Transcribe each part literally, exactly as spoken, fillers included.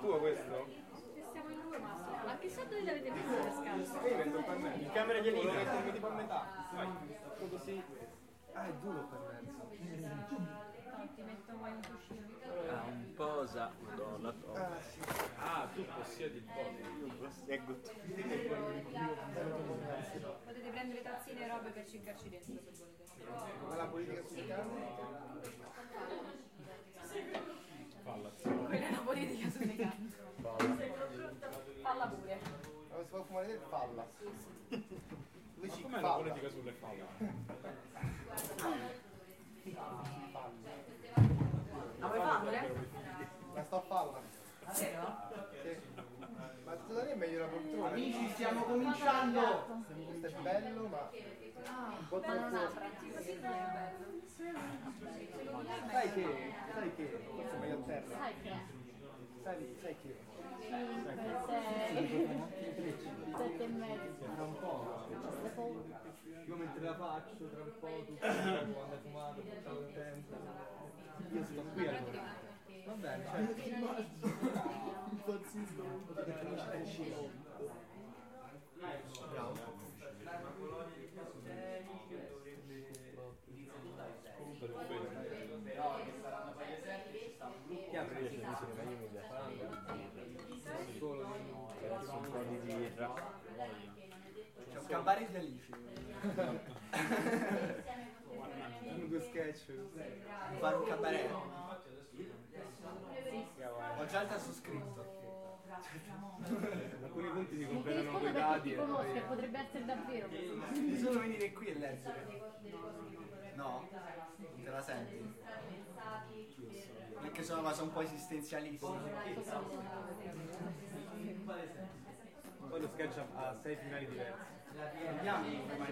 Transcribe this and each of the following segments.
tuo questo? Se siamo in due massimo. Ma chissà dove l'avete messo le scarpe? Io metto per me. In camera di Elisa. Lo mettermi tipo a metà. Vai. Così. Ah, è duro per mezzo. No, ti metto poi un cuscino. Ah, un posa. Madonna. Ah, sì. Ah, tu possiedi il posa. Io posseggo tutto. Potete prendere tazzine e robe per ciccarci dentro se volete. Ma la politica sulle canne? Falla. Quella è la politica sulle canne. Falla pure. Ma si può fumare del falla? Ma com'è la politica sulle falle? La vuoi fare? La sto a falla. Vero? Sì. Ma secondo me è meglio la poltrona. Amici, stiamo cominciando! Questo è bello, ma un po' troppo. Sai che? Sai che? Forse è meglio a terra. Sai che? Sai, sai che? cinque, sei, sette e mezzo. Tra un po'. Io mentre la faccio, tra un po' tu quando hai fumato, passavo il tempo. Io sto qui allora. Va bene, certo. Impazzisco. Perché non c'è uscito. Bravo. Chi altro riesce a dire? Ma io mi piace. Solo un po' di birra. C'è un cabaret di Alice. Fanno due sketch. Fare un cabaret. Ho già il tasto scritto. Alcuni punti si Mi comprano rispondo con i perché dadi ti e conosco e poi... potrebbe essere davvero così. Devi solo venire qui e leggere. No? Non te la senti? Perché sono una cosa un po' esistenzialista. Poi lo sketch ha sei finali diversi. Andiamo come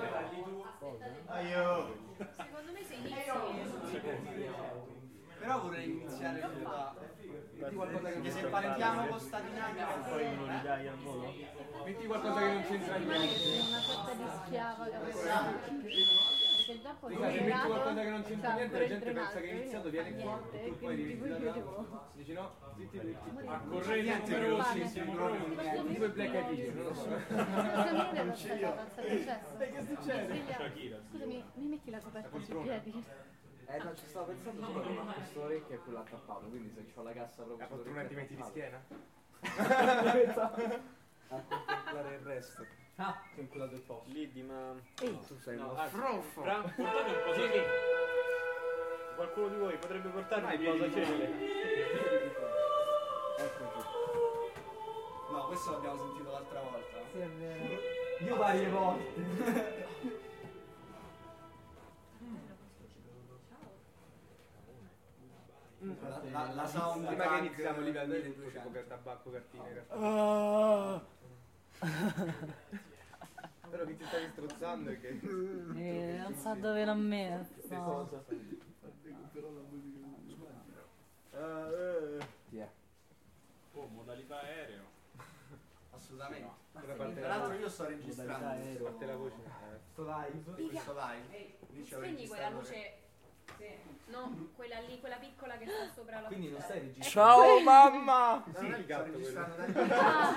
Aio! Secondo me se inizi. Però vorrei iniziare da... Metti qualcosa che se partiamo con sta dinamica Poi me lo ridai al volo? Metti qualcosa che non c'entra niente. Una sorta di schiava che perché già poi Se metti qualcosa che non c'entra c'ha niente, la pure gente il pensa che è iniziato, viene qua, niente, tu e poi quindi devi poi io tirare. devo- Dici no? Zitti tutti. A corrente Niente, numerosi, sì, siamo proprio pronti. due black eyed peas, non lo so. Scusami, non è stata successo. Che succede? Figlia, Shakira. scusami, mi metti la coperta sui piedi? Eh no, ci stavo pensando solo che questo orecchio è quello attappato, quindi se c'ho la cassa proprio La poltrona ti metti di schiena? a contemplare il resto. Ah, Sono quella del posto. Liddi, ma Ehi. tu sei No, uno anzi, froffo. Fra, portate un po' di... Qualcuno di voi potrebbe portarmi un po' cenere? Eccoci. no, questo l'abbiamo sentito l'altra volta. Sì, è vero. Io varie volte. La, la, la sound Prima che tank iniziamo lì dal milleduecento. tipo per tabacco, cartine, Ah. Però che ti stavi strozzando è che... Eh, non so dove l'ho messo. Cosa? Ah, eh. Yeah. Oh, modalità aereo. Assolutamente. Ora parte Tra la l'altro voce. io sto Modalità registrando aereo. Parte la voce. Eh. questo live, questo live. Inizio a Spegni quella registrare. luce. No, quella lì, quella piccola che sta sopra la. Quindi non stai registrando. Ciao mamma! Non è il Sto gatto quello. registrando da